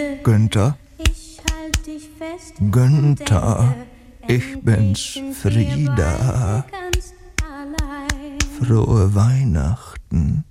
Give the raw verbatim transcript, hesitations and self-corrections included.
Günther, Ich halt dich fest. Günther, ich bin's, Frieda. Ganz allein. Frohe Weihnachten.